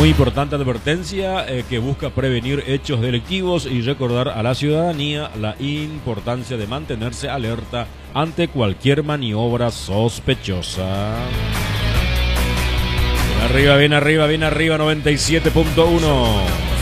muy importante advertencia que busca prevenir hechos delictivos y recordar a la ciudadanía la importancia de mantenerse alerta ante cualquier maniobra sospechosa. Bien arriba, bien arriba, bien arriba, 97.1.